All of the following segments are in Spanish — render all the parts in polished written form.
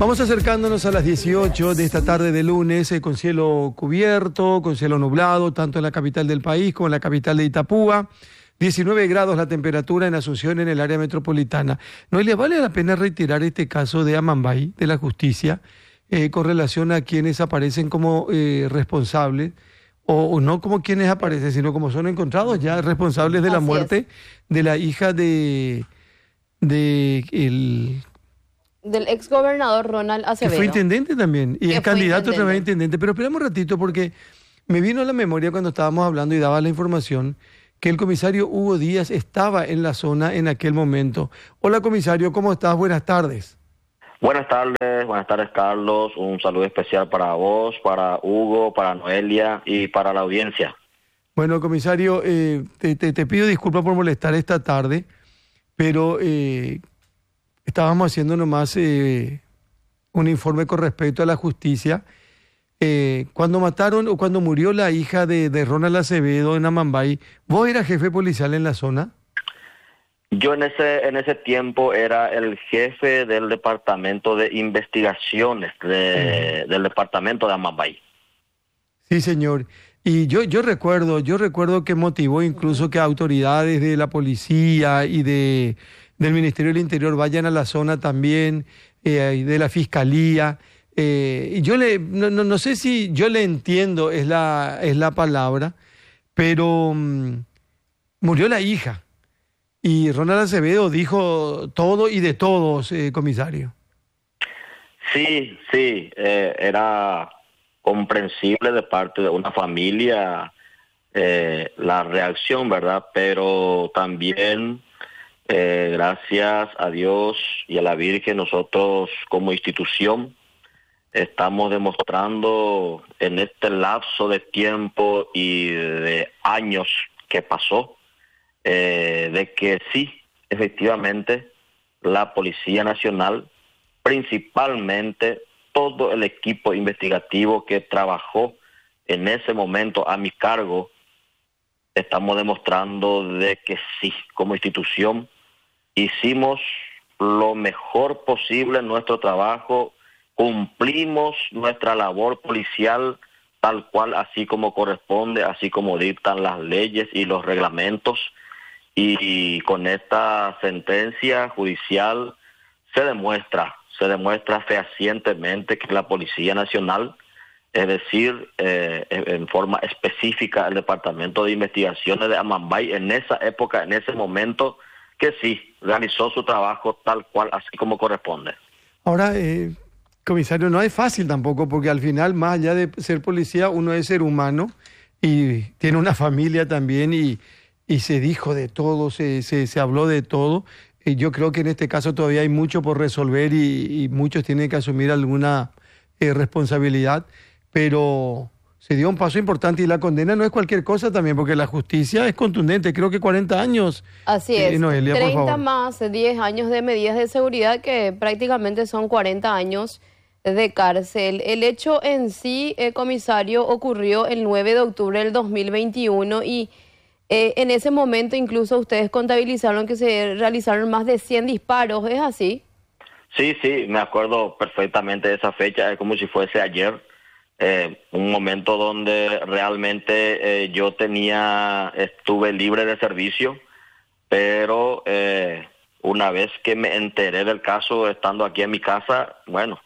Vamos acercándonos a las 18 de esta tarde de lunes, con cielo cubierto, con cielo nublado, tanto en la capital del país como en la capital de Itapúa. 19 grados la temperatura en Asunción, en el área metropolitana. Noelia, ¿vale la pena retirar este caso de Amambay, de la justicia, con relación a quienes aparecen como responsables, o no como quienes aparecen, sino como son encontrados ya responsables de la muerte de la hija del exgobernador Ronald Acevedo? Que fue intendente también, y es candidato otra vez a intendente. Pero esperamos un ratito, porque me vino a la memoria cuando estábamos hablando y daba la información que el comisario Hugo Díaz estaba en la zona en aquel momento. Hola, comisario, ¿cómo estás? Buenas tardes. Buenas tardes, Carlos. Un saludo especial para vos, para Hugo, para Noelia y para la audiencia. Bueno, comisario, te pido disculpas por molestar esta tarde, pero estábamos haciendo nomás un informe con respecto a la justicia. Cuando mataron o cuando murió la hija de Ronald Acevedo en Amambay, ¿vos eras jefe policial en la zona? Yo en ese tiempo era el jefe del departamento de investigaciones del departamento de Amambay. Sí, señor. Y yo recuerdo que motivó incluso que autoridades de la policía y del Ministerio del Interior vayan a la zona también, y de la Fiscalía. Y yo no sé si yo le entiendo es la palabra, pero murió la hija. Y Ronald Acevedo dijo todo y de todos, comisario. Sí, era comprensible de parte de una familia la reacción, ¿verdad? Pero también, gracias a Dios y a la Virgen, nosotros como institución estamos demostrando en este lapso de tiempo y de años que pasó, de que sí, efectivamente, la Policía Nacional, principalmente todo el equipo investigativo que trabajó en ese momento a mi cargo, estamos demostrando de que sí, como institución, hicimos lo mejor posible en nuestro trabajo, cumplimos nuestra labor policial tal cual, así como corresponde, así como dictan las leyes y los reglamentos. Y con esta sentencia judicial se demuestra fehacientemente que la Policía Nacional, es decir, en forma específica el Departamento de Investigaciones de Amambay, en esa época, en ese momento, que sí, realizó su trabajo tal cual, así como corresponde. Ahora, comisario, no es fácil tampoco, porque al final, más allá de ser policía, uno es ser humano y tiene una familia también, y se dijo de todo, se habló de todo. Y yo creo que en este caso todavía hay mucho por resolver y muchos tienen que asumir alguna responsabilidad, pero se dio un paso importante y la condena no es cualquier cosa también, porque la justicia es contundente. Creo que 40 años. Así es, Noelia, 30 más 10 años de medidas de seguridad, que prácticamente son 40 años de cárcel. El hecho en sí, comisario, ocurrió el 9 de octubre del 2021 y en ese momento incluso ustedes contabilizaron que se realizaron más de 100 disparos, ¿es así? Sí, me acuerdo perfectamente de esa fecha, es como si fuese ayer, un momento donde realmente yo estuve libre de servicio, pero una vez que me enteré del caso, estando aquí en mi casa, bueno,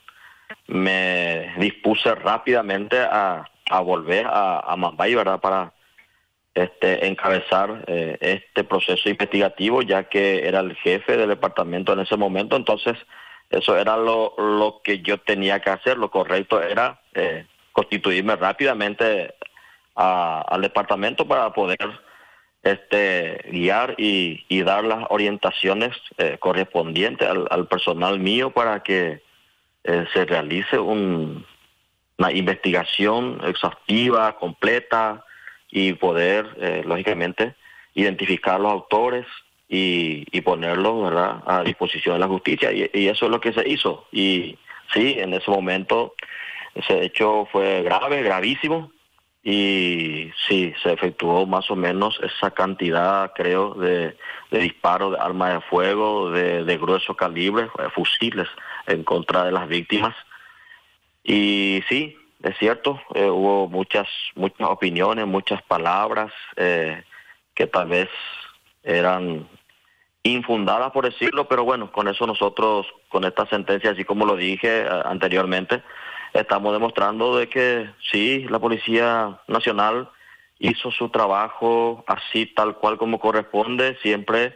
me dispuse rápidamente a volver a Amambay, ¿verdad?, para encabezar este proceso investigativo, ya que era el jefe del departamento en ese momento. Entonces eso era lo que yo tenía que hacer. Lo correcto era constituirme rápidamente al departamento para poder guiar y dar las orientaciones correspondientes al personal mío para que se realice una investigación exhaustiva, completa, y poder, lógicamente, identificar a los autores y ponerlos, ¿verdad?, a disposición de la justicia. Y eso es lo que se hizo. Y sí, en ese momento ese hecho fue gravísimo, y sí, se efectuó más o menos esa cantidad, creo, de disparos de armas de fuego, de grueso calibre, fusiles en contra de las víctimas. Y sí, es cierto, hubo muchas opiniones, muchas palabras que tal vez eran infundadas, por decirlo, pero bueno, con eso nosotros, con esta sentencia, así como lo dije anteriormente, estamos demostrando de que sí, la Policía Nacional hizo su trabajo así tal cual como corresponde, siempre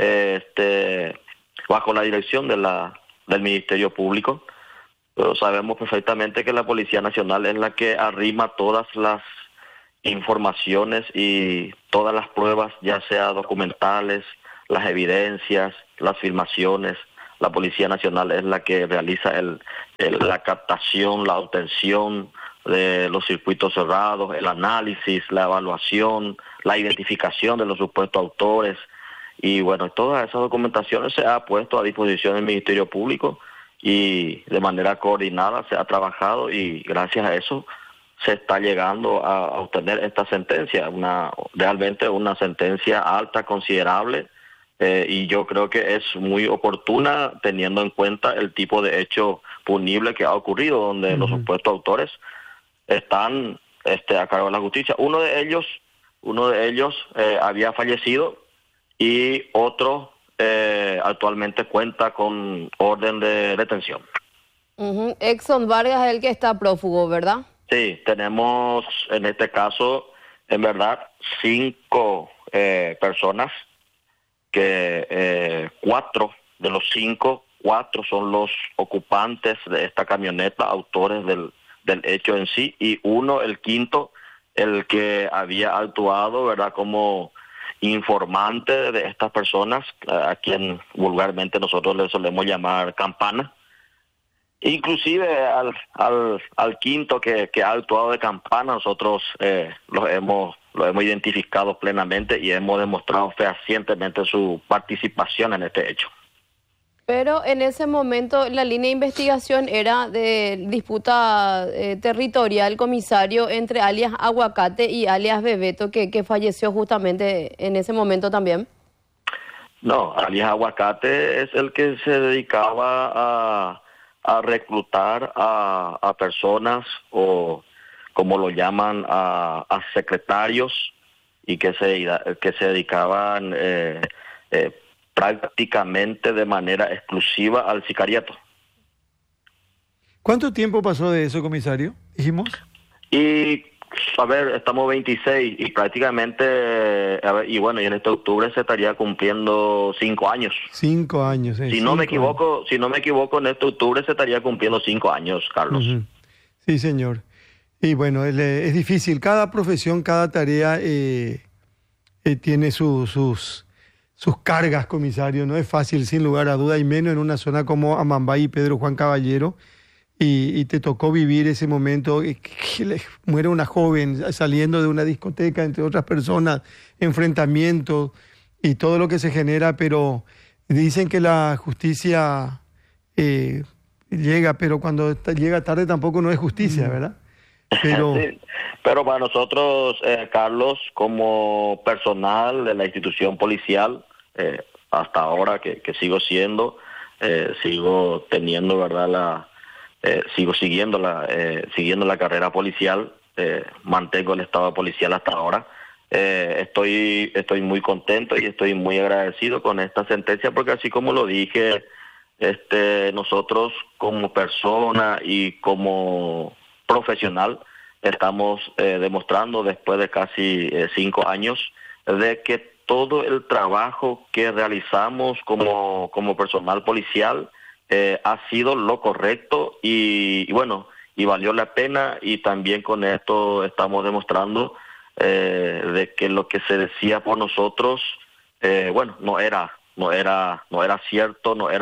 bajo la dirección del Ministerio Público. Pero sabemos perfectamente que la Policía Nacional es la que arrima todas las informaciones y todas las pruebas, ya sea documentales, las evidencias, las filmaciones. La Policía Nacional es la que realiza la captación, la obtención de los circuitos cerrados, el análisis, la evaluación, la identificación de los supuestos autores. Y bueno, todas esas documentaciones se ha puesto a disposición del Ministerio Público y de manera coordinada se ha trabajado y gracias a eso se está llegando a obtener esta sentencia, realmente una sentencia alta, considerable, y yo creo que es muy oportuna teniendo en cuenta el tipo de hecho punible que ha ocurrido, donde los supuestos autores están a cargo de la justicia. Uno de ellos había fallecido y otro actualmente cuenta con orden de detención. Exxon Vargas es el que está prófugo, ¿verdad? Sí, tenemos en este caso, en verdad, 5 personas, que 4 de los 5, 4 son los ocupantes de esta camioneta, autores del hecho en sí, y uno, el quinto, el que había actuado, ¿verdad?, como informante de estas personas, a quien vulgarmente nosotros le solemos llamar campana. Inclusive al quinto que ha actuado de campana, nosotros lo hemos identificado plenamente y hemos demostrado fehacientemente su participación en este hecho. Pero en ese momento la línea de investigación era de disputa territorial, comisario, entre alias Aguacate y alias Bebeto, que falleció justamente en ese momento también. No, alias Aguacate es el que se dedicaba a reclutar a personas, o como lo llaman, a secretarios, y que se dedicaban prácticamente de manera exclusiva al sicariato. ¿Cuánto tiempo pasó de eso, comisario? Dijimos. Y, a ver, estamos 26 y prácticamente, y bueno, y en este octubre se estaría cumpliendo 5 años. 5 años, Si no me equivoco, en este octubre se estaría cumpliendo 5 años, Carlos. Sí, señor. Y bueno, es difícil. Cada profesión, cada tarea tiene sus cargas, comisario. No es fácil, sin lugar a duda, y menos en una zona como Amambay y Pedro Juan Caballero. Y te tocó vivir ese momento que muere una joven saliendo de una discoteca, entre otras personas, enfrentamientos y todo lo que se genera, pero dicen que la justicia llega, pero cuando llega tarde tampoco no es justicia, ¿verdad? Pero, sí, pero para nosotros, Carlos, como personal de la institución policial, hasta ahora que sigo siendo, sigo teniendo, ¿verdad?, sigo siguiendo la carrera policial, mantengo el estado policial hasta ahora. Estoy muy contento y estoy muy agradecido con esta sentencia, porque así como lo dije, nosotros como persona y como profesional estamos demostrando después de casi 5 años de que todo el trabajo que realizamos como personal policial ha sido lo correcto y bueno, y valió la pena, y también con esto estamos demostrando de que lo que se decía por nosotros, bueno, no era cierto, no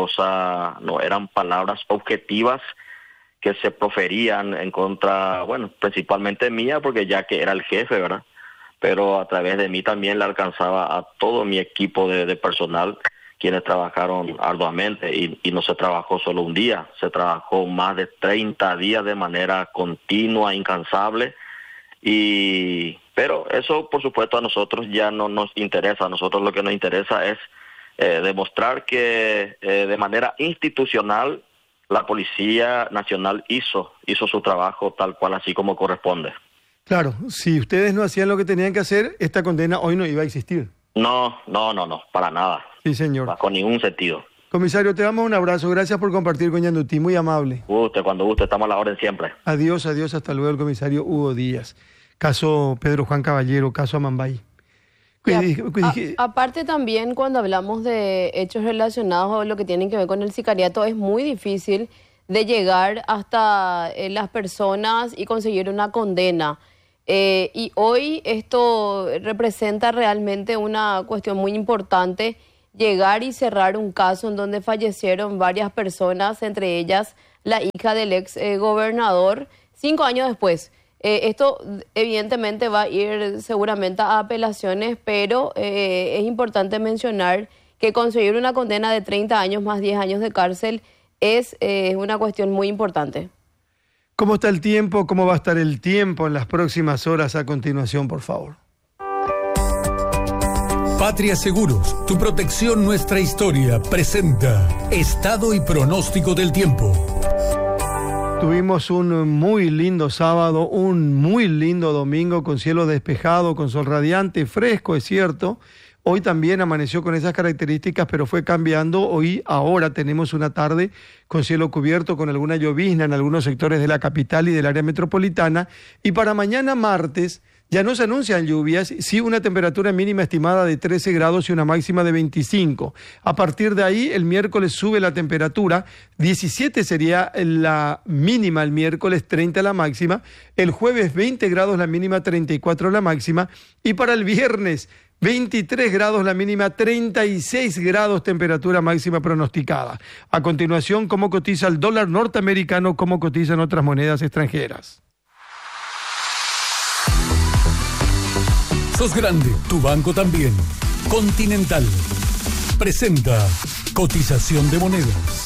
eran palabras objetivas que se proferían en contra, bueno, principalmente mía, porque ya que era el jefe, ¿verdad? Pero a través de mí también le alcanzaba a todo mi equipo de personal, quienes trabajaron arduamente, y no se trabajó solo un día, se trabajó más de 30 días de manera continua, incansable, Pero eso, por supuesto, a nosotros ya no nos interesa. A nosotros lo que nos interesa es demostrar que de manera institucional la Policía Nacional hizo su trabajo tal cual, así como corresponde. Claro, si ustedes no hacían lo que tenían que hacer, esta condena hoy no iba a existir. No, para nada. Sí, señor. Con ningún sentido. Comisario, te damos un abrazo. Gracias por compartir con Ñandutí. Muy amable. Cuando guste, estamos a la orden siempre. Adiós. Hasta luego, el comisario Hugo Díaz. Caso Pedro Juan Caballero, caso Amambay. Aparte también, cuando hablamos de hechos relacionados a lo que tienen que ver con el sicariato, es muy difícil de llegar hasta las personas y conseguir una condena. Y hoy esto representa realmente una cuestión muy importante, llegar y cerrar un caso en donde fallecieron varias personas, entre ellas la hija del ex gobernador, 5 años después. Esto evidentemente va a ir seguramente a apelaciones, pero es importante mencionar que conseguir una condena de 30 años más 10 años de cárcel es una cuestión muy importante. ¿Cómo está el tiempo? ¿Cómo va a estar el tiempo en las próximas horas? A continuación, por favor. Patria Seguros, tu protección, nuestra historia, presenta Estado y pronóstico del tiempo. Tuvimos un muy lindo sábado, un muy lindo domingo con cielo despejado, con sol radiante, fresco, es cierto. Hoy también amaneció con esas características, pero fue cambiando. Ahora tenemos una tarde con cielo cubierto, con alguna llovizna en algunos sectores de la capital y del área metropolitana. Y para mañana martes ya no se anuncian lluvias, sí una temperatura mínima estimada de 13 grados y una máxima de 25. A partir de ahí, el miércoles sube la temperatura, 17 sería la mínima el miércoles, 30 la máxima. El jueves 20 grados la mínima, 34 la máxima. Y para el viernes 23 grados la mínima, 36 grados temperatura máxima pronosticada. A continuación, cómo cotiza el dólar norteamericano, cómo cotizan otras monedas extranjeras. Sos grande, tu banco también. Continental presenta cotización de monedas.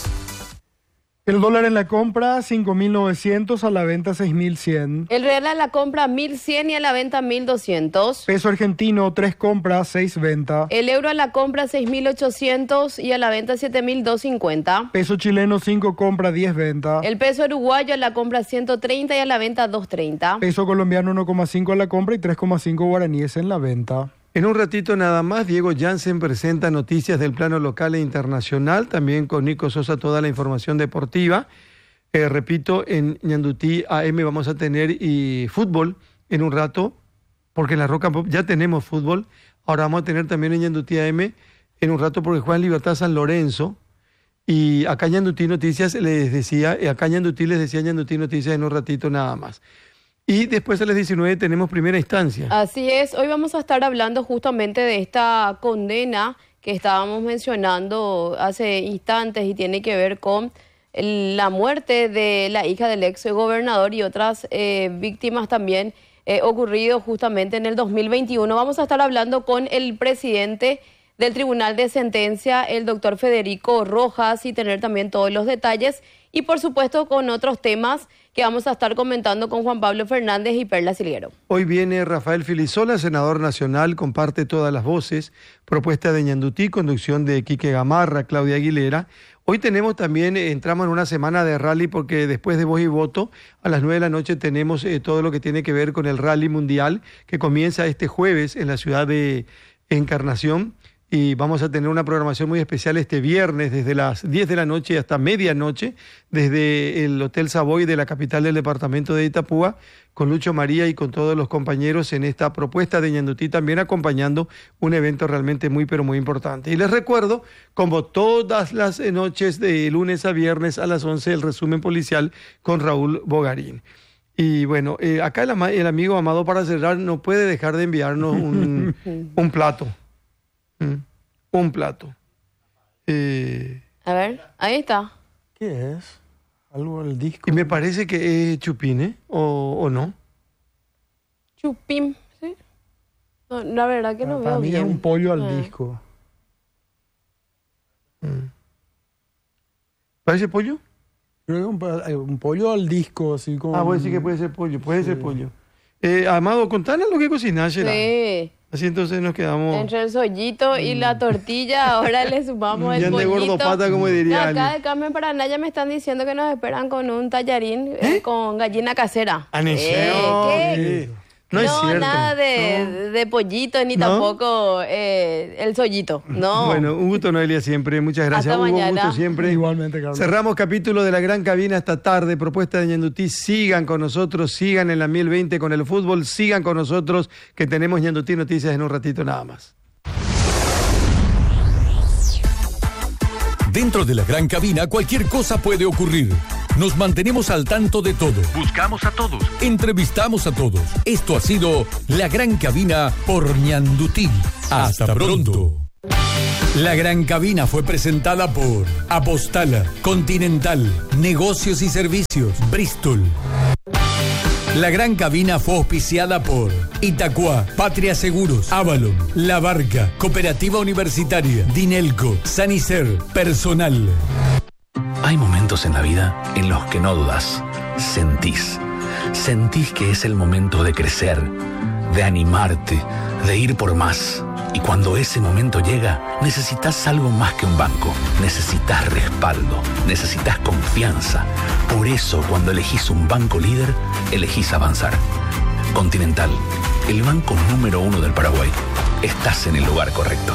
El dólar en la compra, 5.900, a la venta 6.100. El real a la compra 1.100 y a la venta 1.200. Peso argentino, 3 compras, 6 venta. El euro a la compra 6.800 y a la venta 7.250. Peso chileno, 5 compras, 10 venta. El peso uruguayo a la compra 130 y a la venta 230. Peso colombiano, 1,5 a la compra y 3,5 guaraníes en la venta. En un ratito nada más, Diego Jansen presenta noticias del plano local e internacional, también con Nico Sosa toda la información deportiva. Repito, en Ñandutí AM vamos a tener fútbol en un rato, porque en la Rock and Pop ya tenemos fútbol. Ahora vamos a tener también en Ñandutí AM en un rato, porque juega en Libertad San Lorenzo. Y acá en Ñandutí Noticias les decía Ñandutí Noticias en un ratito nada más. Y después a las 19 tenemos primera instancia. Así es, hoy vamos a estar hablando justamente de esta condena que estábamos mencionando hace instantes y tiene que ver con la muerte de la hija del ex gobernador y otras víctimas también ocurrido justamente en el 2021. Vamos a estar hablando con el presidente del Tribunal de Sentencia, el doctor Federico Rojas, y tener también todos los detalles y por supuesto con otros temas que vamos a estar comentando con Juan Pablo Fernández y Perla Silguero. Hoy viene Rafael Filisola, senador nacional, comparte todas las voces, propuesta de Ñandutí, conducción de Quique Gamarra, Claudia Aguilera. Hoy tenemos también, entramos en una semana de rally porque después de Voz y Voto, a las 9 de la noche tenemos todo lo que tiene que ver con el rally mundial que comienza este jueves en la ciudad de Encarnación. Y vamos a tener una programación muy especial este viernes desde las 10 de la noche hasta medianoche desde el Hotel Savoy de la capital del departamento de Itapúa con Lucho María y con todos los compañeros en esta propuesta de Ñandutí también acompañando un evento realmente muy pero muy importante. Y les recuerdo, como todas las noches de lunes a viernes a las 11 el resumen policial con Raúl Bogarín. Y bueno, acá el amigo Amado para cerrar no puede dejar de enviarnos un plato. Un plato. A ver, ahí está. ¿Qué es? Algo del disco. Y me parece que es chupín, ¿eh? ¿O no? Chupín, ¿sí? No, la verdad que no para veo mí bien. Es un pollo al disco. ¿Parece pollo? Creo que un pollo al disco, así como... voy a decir que puede ser pollo, puede ser pollo. Amado, contanos lo que cocinaste. Sí. Así entonces nos quedamos. Entre el sollito y la tortilla, ahora le sumamos el Bien de pollito. gordo pata, como diría Acá alguien. de Carmen Paraná ya me están diciendo que nos esperan con un tallarín con gallina casera. Aniseo. ¿Qué? No es cierto. Nada de pollito ni ¿No? tampoco el sollito. No. Bueno, un gusto, Noelia, siempre. Muchas gracias, Hasta Hugo. Un mañana. gusto siempre. Igualmente, Carlos. Cerramos capítulo de la gran cabina esta tarde. Propuesta de Ñandutí. Sigan con nosotros, sigan en la 1020 con el fútbol, sigan con nosotros, que tenemos Ñandutí Noticias en un ratito nada más. Dentro de la gran cabina cualquier cosa puede ocurrir. Nos mantenemos al tanto de todo. Buscamos a todos. Entrevistamos a todos. Esto ha sido La Gran Cabina por Ñandutí. Hasta pronto. La Gran Cabina fue presentada por Apostala, Continental, Negocios y Servicios, Bristol. La Gran Cabina fue auspiciada por Itacua, Patria Seguros, Avalon, La Barca, Cooperativa Universitaria, Dinelco, Sanicer, Personal. Hay momentos en la vida en los que no dudas, sentís que es el momento de crecer, de animarte, de ir por más. Y cuando ese momento llega, necesitas algo más que un banco. Necesitas respaldo, necesitas confianza. Por eso, cuando elegís un banco líder, elegís avanzar. Continental, el banco número 1 del Paraguay. Estás en el lugar correcto.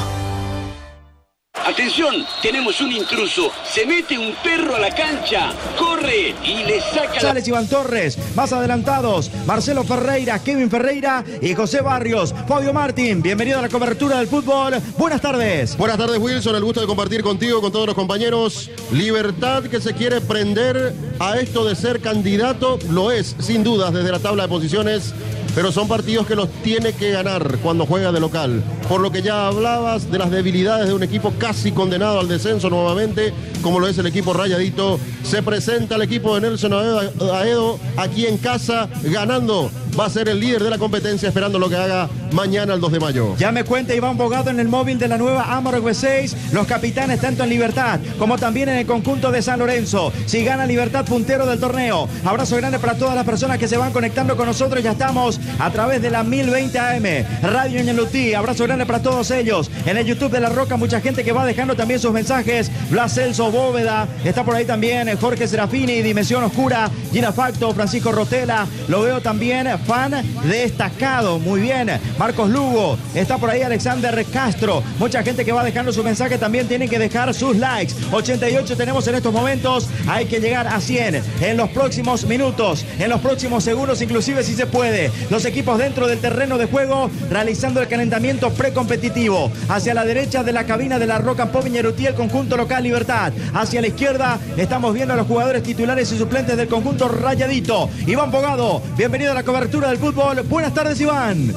Atención, tenemos un intruso. Se mete un perro a la cancha, corre y le saca Sales Iván Torres, más adelantados, Marcelo Ferreira, Kevin Ferreira y José Barrios. Fabio Martín, bienvenido a la cobertura del fútbol. Buenas tardes. Buenas tardes, Wilson. El gusto de compartir contigo, con todos los compañeros. Libertad que se quiere prender a esto de ser candidato, lo es, sin dudas, desde la tabla de posiciones. Pero son partidos que los tiene que ganar cuando juega de local. Por lo que ya hablabas de las debilidades de un equipo casi condenado al descenso nuevamente, como lo es el equipo Rayadito. Se presenta el equipo de Nelson Aedo aquí en casa, ganando. Va a ser el líder de la competencia, esperando lo que haga mañana el 2 de mayo. Ya me cuenta Iván Bogado en el móvil de la nueva Amarok V6. Los capitanes tanto en Libertad como también en el conjunto de San Lorenzo. Si gana Libertad, puntero del torneo. Abrazo grande para todas las personas que se van conectando con nosotros. Ya estamos a través de la 1020 AM, Radio Ñandutí. Abrazo grande para todos ellos. En el YouTube de La Roca, mucha gente que va dejando también sus mensajes. Blas Celso Bóveda, está por ahí también Jorge Serafini, Dimensión Oscura, Gina Facto, Francisco Rotela. Lo veo también fan destacado, muy bien. Marcos Lugo, está por ahí Alexander Castro. Mucha gente que va dejando su mensaje, también tienen que dejar sus likes. 88 tenemos en estos momentos, hay que llegar a 100 en los próximos minutos, en los próximos segundos, inclusive si se puede. Los equipos dentro del terreno de juego realizando el calentamiento precompetitivo. Hacia la derecha de la cabina de La Roca Pop Ñandutí, el conjunto local Libertad. Hacia la izquierda estamos viendo a los jugadores titulares y suplentes del conjunto Rayadito. Iván Bogado, bienvenido a la cobertura del fútbol. Buenas tardes, Iván.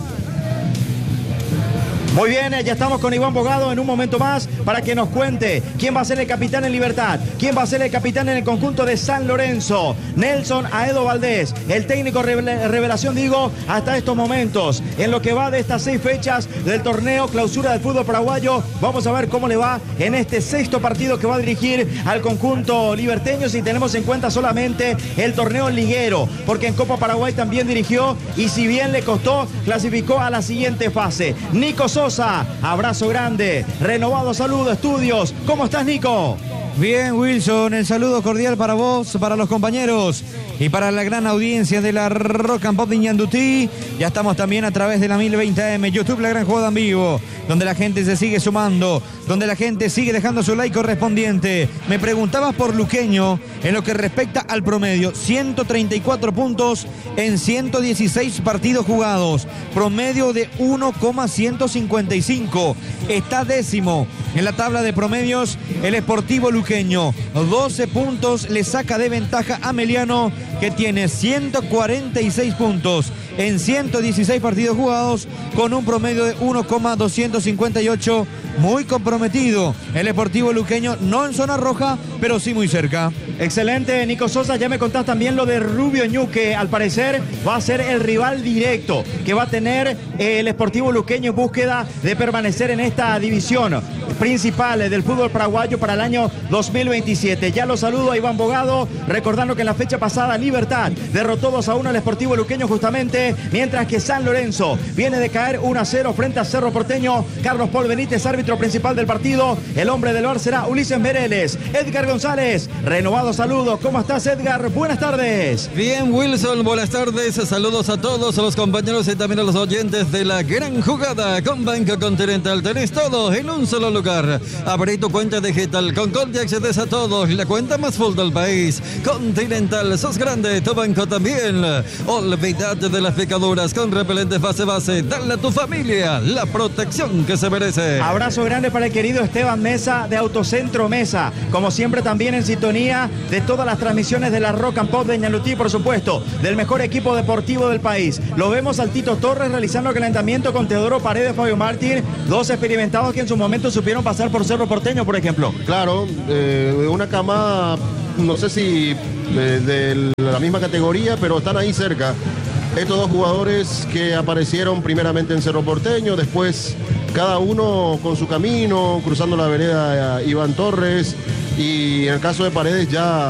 Muy bien, ya estamos con Iván Bogado en un momento más para que nos cuente quién va a ser el capitán en Libertad, quién va a ser el capitán en el conjunto de San Lorenzo. Nelson Aedo Valdés, el técnico revelación, digo, hasta estos momentos. En lo que va de estas 6 fechas del torneo Clausura del Fútbol Paraguayo, vamos a ver cómo le va en este 6º partido que va a dirigir al conjunto liberteño, si tenemos en cuenta solamente el torneo liguero, porque en Copa Paraguay también dirigió y si bien le costó, clasificó a la siguiente fase. Nico Sosa, abrazo grande, renovado saludo, estudios. ¿Cómo estás, Nico? Bien, Wilson, el saludo cordial para vos, para los compañeros y para la gran audiencia de la Rock and Pop de Ñandutí. Ya estamos también a través de la 1020 AM, YouTube, La Gran Jugada en Vivo, donde la gente se sigue sumando, donde la gente sigue dejando su like correspondiente. Me preguntabas por Luqueño en lo que respecta al promedio. 134 puntos en 116 partidos jugados, promedio de 1,155. Está décimo en la tabla de promedios el Sportivo Luqueño. 12 puntos le saca de ventaja a Meliano, que tiene 146 puntos en 116 partidos jugados con un promedio de 1,258 muy comprometido. El Sportivo Luqueño no en zona roja, pero sí muy cerca. Excelente, Nico Sosa. Ya me contás también lo de Rubio Ñu, que al parecer va a ser el rival directo que va a tener el Sportivo Luqueño en búsqueda de permanecer en esta división principal del fútbol paraguayo para el año 2027. Ya lo saludo a Iván Bogado, recordando que en la fecha pasada Libertad derrotó 2-1 al Sportivo Luqueño justamente, mientras que San Lorenzo viene de caer 1-0 frente a Cerro Porteño. Carlos Paul Benítez, árbitro principal del partido. El hombre del VAR será Ulises Mereles. Edgar González, renovado saludo. ¿Cómo estás, Edgar? Buenas tardes. Bien, Wilson, buenas tardes. Saludos a todos los compañeros y también a los oyentes de La Gran Jugada. Con Banco Continental tenés todo en un solo lugar. Abrí tu cuenta digital con Conti, accedes a todos. La cuenta más full del país. Continental, sos grande, tu banco también. Olvídate de las picaduras con repelentes base. Dale a tu familia la protección que se merece. Abrazo grande para el querido Esteban Mesa de Autocentro Mesa. Como siempre, también en sintonía de todas las transmisiones de la Rock and Pop de Ñandutí, por supuesto, del mejor equipo deportivo del país. Lo vemos al Tito Torres realizando el calentamiento con Teodoro Paredes, Fabio Martín, dos experimentados que en su momento supieron pasar por Cerro Porteño, por ejemplo. Claro, una camada, no sé si de la misma categoría, pero están ahí cerca. Estos dos jugadores que aparecieron primeramente en Cerro Porteño, después cada uno con su camino, cruzando la vereda Iván Torres, y en el caso de Paredes ya